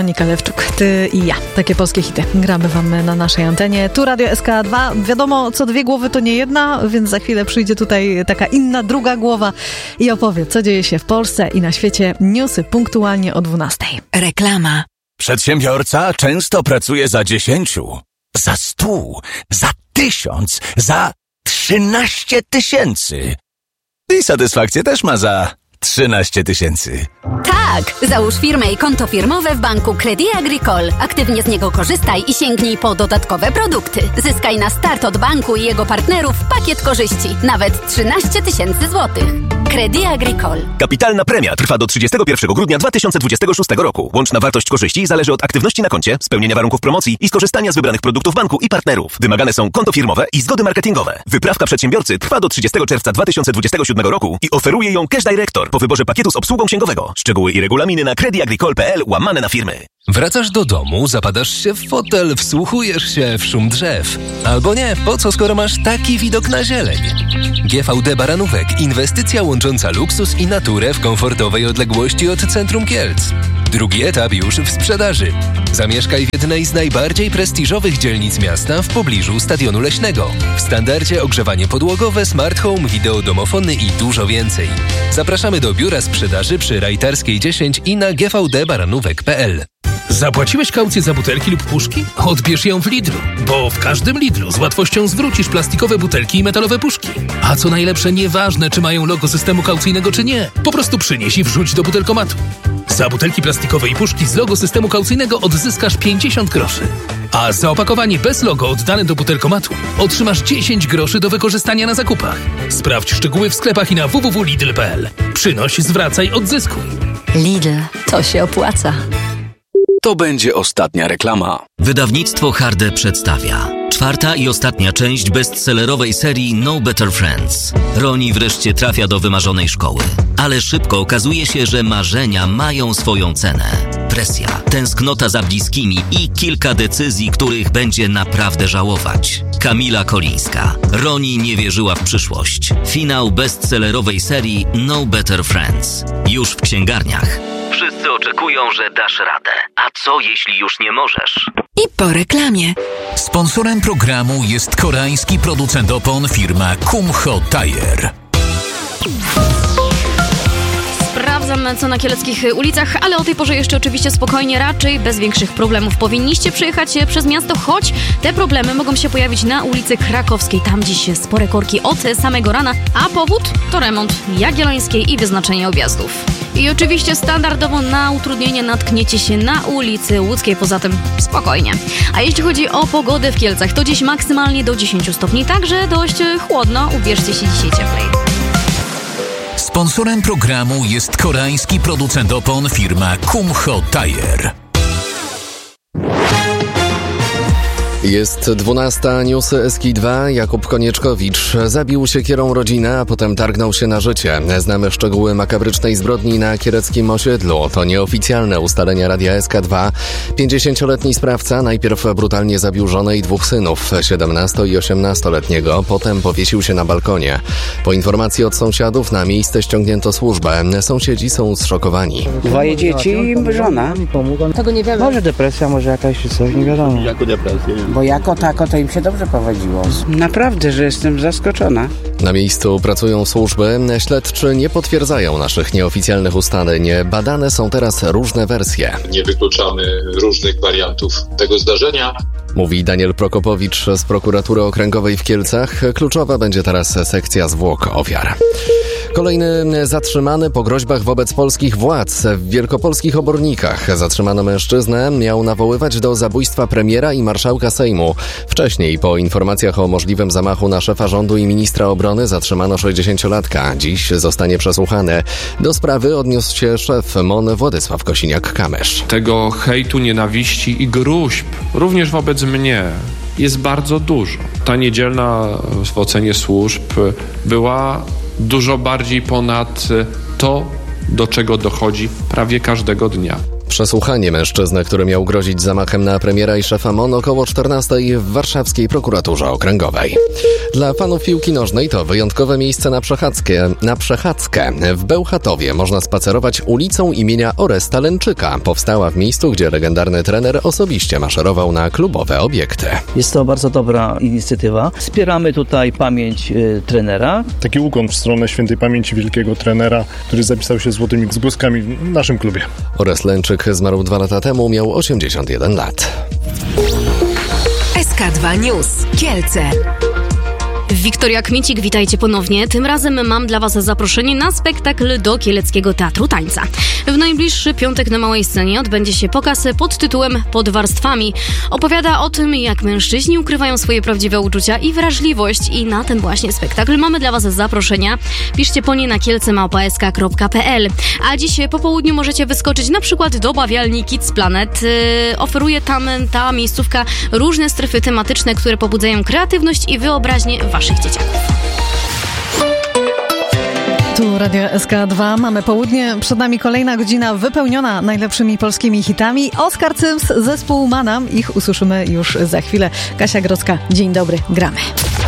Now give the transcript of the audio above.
Monika Lewczuk, ty i ja. Takie polskie hity gramy wam na naszej antenie. Tu Radio SK2. Wiadomo, co dwie głowy to nie jedna, więc za chwilę przyjdzie tutaj taka inna, druga głowa i opowie, co dzieje się w Polsce i na świecie. Newsy punktualnie o 12:00. Reklama. Przedsiębiorca często pracuje za 10, za 100, za 1000, za 13 tysięcy. I satysfakcję też ma za 13 tysięcy. Tak! Załóż firmę i konto firmowe w banku Crédit Agricole. Aktywnie z niego korzystaj i sięgnij po dodatkowe produkty. Zyskaj na start od banku i jego partnerów pakiet korzyści. Nawet 13 tysięcy złotych. Crédit Agricole. Kapitalna premia trwa do 31 grudnia 2026 roku. Łączna wartość korzyści zależy od aktywności na koncie, spełnienia warunków promocji i skorzystania z wybranych produktów banku i partnerów. Wymagane są konto firmowe i zgody marketingowe. Wyprawka przedsiębiorcy trwa do 30 czerwca 2027 roku i oferuje ją Cash Director po wyborze pakietu z obsługą księgowego. Szczegóły i regulaminy na creditagricole.pl/firmy. Wracasz do domu, zapadasz się w fotel, wsłuchujesz się w szum drzew. Albo nie, po co, skoro masz taki widok na zieleń? GVD Baranówek. Inwestycja łącząca luksus i naturę w komfortowej odległości od centrum Kielc. Drugi etap już w sprzedaży. Zamieszkaj w jednej z najbardziej prestiżowych dzielnic miasta w pobliżu Stadionu Leśnego. W standardzie ogrzewanie podłogowe, smart home, wideodomofony i dużo więcej. Zapraszamy do biura sprzedaży przy Rajtarskiej 10 i na gvdbaranówek.pl. Zapłaciłeś kaucję za butelki lub puszki? Odbierz ją w Lidlu, bo w każdym Lidlu z łatwością zwrócisz plastikowe butelki i metalowe puszki. A co najlepsze, nieważne czy mają logo systemu kaucyjnego czy nie, po prostu przynieś i wrzuć do butelkomatu. Za butelki plastikowe i puszki z logo systemu kaucyjnego odzyskasz 50 groszy. A za opakowanie bez logo oddane do butelkomatu otrzymasz 10 groszy do wykorzystania na zakupach. Sprawdź szczegóły w sklepach i na www.lidl.pl. Przynoś, zwracaj, odzyskuj. Lidl. To się opłaca. To będzie ostatnia reklama. Wydawnictwo Harde przedstawia 4. i ostatnia część bestsellerowej serii No Better Friends. Roni wreszcie trafia do wymarzonej szkoły. Ale szybko okazuje się, że marzenia mają swoją cenę. Presja, tęsknota za bliskimi i kilka decyzji, których będzie naprawdę żałować. Kamila Kolińska. Roni nie wierzyła w przyszłość. Finał bestsellerowej serii No Better Friends. Już w księgarniach. Wszyscy oczekują, że dasz radę. A co jeśli już nie możesz? I po reklamie. Sponsorem programu jest koreański producent opon firma Kumho Tire. Sprawdzam, co na kieleckich ulicach, ale o tej porze jeszcze oczywiście spokojnie, raczej bez większych problemów. Powinniście przejechać przez miasto, choć te problemy mogą się pojawić na ulicy Krakowskiej. Tam dziś spore korki od samego rana, a powód to remont Jagiellońskiej i wyznaczenie objazdów. I oczywiście standardowo na utrudnienie natkniecie się na ulicy Łódzkiej, poza tym spokojnie. A jeśli chodzi o pogodę w Kielcach, to dziś maksymalnie do 10 stopni, także dość chłodno, ubierzcie się dzisiaj cieplej. Sponsorem programu jest koreański producent opon firma Kumho Tire. Jest 12, newsy SK2. Jakub Konieczkowicz zabił siekierą rodzinę, a potem targnął się na życie. Znamy szczegóły makabrycznej zbrodni na kiereckim osiedlu. To nieoficjalne ustalenia Radia SK2. 50-letni sprawca najpierw brutalnie zabił żonę i 2 synów, 17- i 18-letniego. Potem powiesił się na balkonie. Po informacji od sąsiadów na miejsce ściągnięto służbę. Sąsiedzi są zszokowani. 2 dzieci i żona. Tego nie wiemy. Może depresja, może jakaś coś, nie wiadomo. Jako depresję. Bo jako tako to im się dobrze prowadziło. Naprawdę, że jestem zaskoczona. Na miejscu pracują służby. Śledczy nie potwierdzają naszych nieoficjalnych ustaleń. Badane są teraz różne wersje. Nie wykluczamy różnych wariantów tego zdarzenia. Mówi Daniel Prokopowicz z Prokuratury Okręgowej w Kielcach. Kluczowa będzie teraz sekcja zwłok ofiar. Kolejny zatrzymany po groźbach wobec polskich władz. W wielkopolskich Obornikach zatrzymano mężczyznę. Miał nawoływać do zabójstwa premiera i marszałka Sejmu. Wcześniej, po informacjach o możliwym zamachu na szefa rządu i ministra obrony, zatrzymano 60-latka. Dziś zostanie przesłuchany. Do sprawy odniósł się szef MON Władysław Kosiniak-Kamysz. Tego hejtu, nienawiści i gruźb, również wobec mnie, jest bardzo dużo. Ta niedzielna w ocenie służb była dużo bardziej ponad to, do czego dochodzi prawie każdego dnia. Przesłuchanie mężczyzny, który miał grozić zamachem na premiera i szefa MON około 14:00 w warszawskiej prokuraturze okręgowej. Dla fanów piłki nożnej to wyjątkowe miejsce na przechadzkę. W Bełchatowie można spacerować ulicą imienia Oresta Lęczyka. Powstała w miejscu, gdzie legendarny trener osobiście maszerował na klubowe obiekty. Jest to bardzo dobra inicjatywa. Wspieramy tutaj pamięć trenera. Taki ukłon w stronę świętej pamięci wielkiego trenera, który zapisał się złotymi zgłoskami w naszym klubie. Orest Lęczyk zmarł 2 lata temu, miał 81 lat. SK2 News. Kielce. Wiktoria Kmiecik, witajcie ponownie. Tym razem mam dla Was zaproszenie na spektakl do Kieleckiego Teatru Tańca. W najbliższy piątek na małej scenie odbędzie się pokaz pod tytułem Pod warstwami. Opowiada o tym, jak mężczyźni ukrywają swoje prawdziwe uczucia i wrażliwość. I na ten właśnie spektakl mamy dla Was zaproszenia. Piszcie po nie na kielce@sk.pl. A dziś po południu możecie wyskoczyć na przykład do bawialni Kids Planet. Oferuje tam ta miejscówka różne strefy tematyczne, które pobudzają kreatywność i wyobraźnię Waszych dzieciaków. Tu Radio SK2, mamy południe, przed nami kolejna godzina wypełniona najlepszymi polskimi hitami. Oskar Cyms, zespół Manam, ich usłyszymy już za chwilę. Kasia Grodzka, dzień dobry, gramy.